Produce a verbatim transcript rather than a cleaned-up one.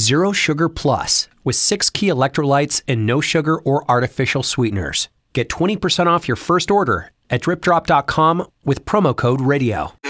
Zero Sugar Plus with six key electrolytes and no sugar or artificial sweeteners. Get twenty percent off your first order at drip drop dot com with promo code radio.